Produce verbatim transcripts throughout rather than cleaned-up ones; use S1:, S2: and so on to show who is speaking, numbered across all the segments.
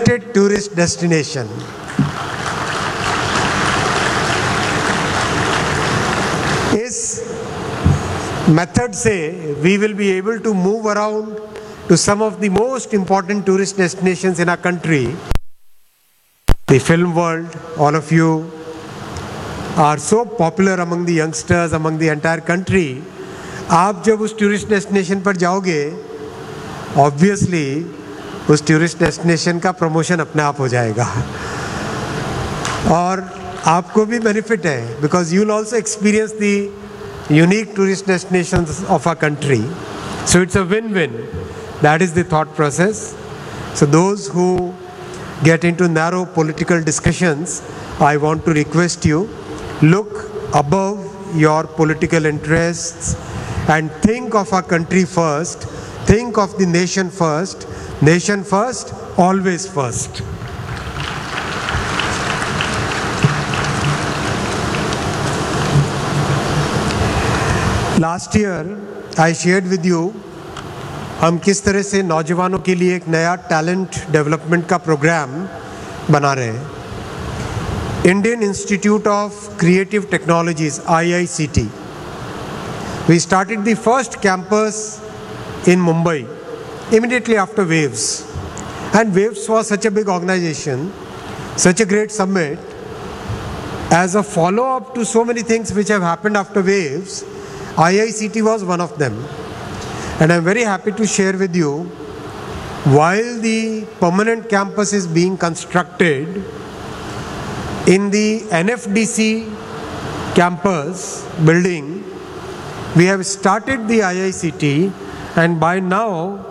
S1: tourist destination. इस method से we will be able to move around to some of the most important tourist destinations in our country. The film world, all of you are so popular among the youngsters, among the entire country. आप जब उस tourist destination पर जाओगे, obviously उस tourist destination का promotion अपने आप हो जाएगा और आपको भी बेनिफिट है, because you will also experience the unique tourist destinations of our country. So it's a win win. That is the thought process. So those who get into narrow political discussions, I want to request you, look above your political interests and think of our country first, think of the nation first. Nation first, always first. Last year I shared with you हम किस तरह से नौजवानों के लिए एक नया talent development का प्रोग्राम बना रहे हैं. Indian institute of creative technologies, I I C T. We started the first campus in Mumbai immediately after Waves, and Waves was such a big organization, such a great summit. As a follow-up to so many things which have happened after Waves, I I C T was one of them. And I'm very happy to share with you, while the permanent campus is being constructed in the N F D C campus building, we have started the I I C T, and by now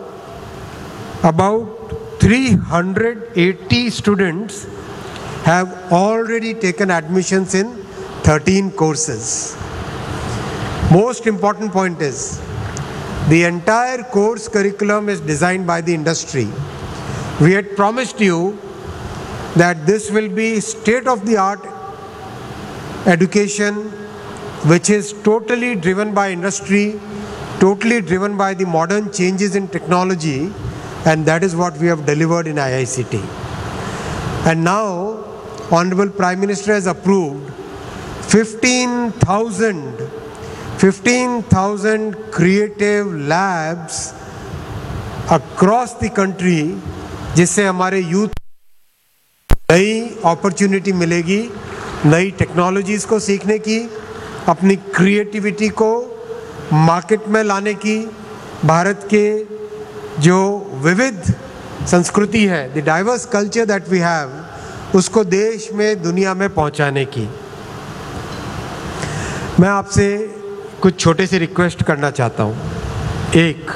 S1: about three hundred eighty students have already taken admissions in thirteen courses. Most important point is, the entire course curriculum is designed by the industry. We had promised you that this will be state-of-the-art education which is totally driven by industry, totally driven by the modern changes in technology, and that is what we have delivered in I I C T. And now, Honorable Prime Minister has approved fifteen thousand fifteen thousand creative labs across the country, जिससे हमारे youth नई opportunity मिलेगी, नई technologies को सीखने की, अपनी creativity को मार्केट में लाने की, भारत के जो विविध संस्कृति है, the diverse culture that we have, उसको देश में, दुनिया में पहुंचाने की. मैं आपसे कुछ छोटे से रिक्वेस्ट करना चाहता हूँ. एक,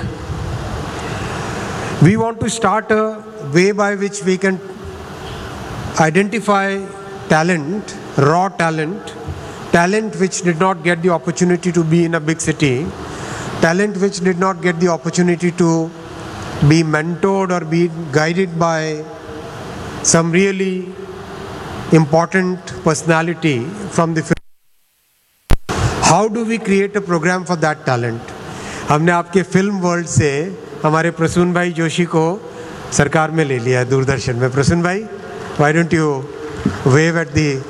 S1: we want to start a way by which we can identify talent, raw talent, talent which did not get the opportunity to be in a big city, talent which did not get the opportunity to be mentored or be guided by some really important personality from the film. How do we create a program for that talent? हमने आपके film world से हमारे प्रसून भाई जोशी को सरकार में ले लिया, दूरदर्शन में. प्रसून भाई, why don't you wave at the...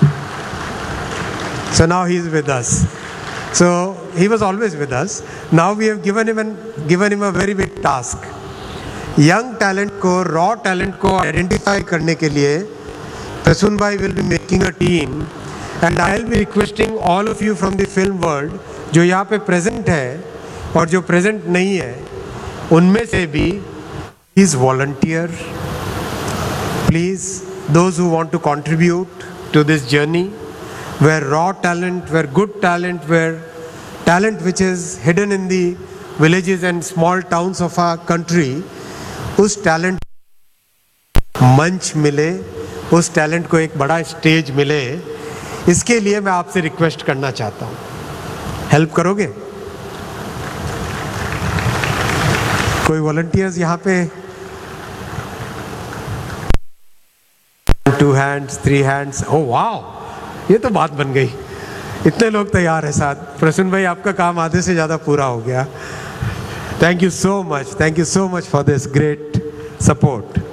S1: So now he is with us. So he was always with us. Now we have given him an, given him a very big task. Young talent को, raw talent को identify करने के लिए प्रसून भाई will be making a team, and I will be requesting all of you from the film world जो यहाँ पे present है और जो present नहीं है, उनमें से भी please volunteer. Please, those who want to contribute to this journey, where raw talent, where good talent, where talent which is hidden in the villages and small towns of our country, उस talent मंच मिले, उस talent को एक बड़ा stage मिले, इसके लिए मैं आपसे रिक्वेस्ट करना चाहता हूँ. हेल्प करोगे? कोई वॉलंटियर्स यहाँ पे? To hands, three hands. Oh wow, ये तो बात बन गई. इतने लोग तैयार हैं साथ. प्रसून भाई, आपका काम आधे से ज़्यादा पूरा हो गया. Thank you so much, thank you so much for this great support.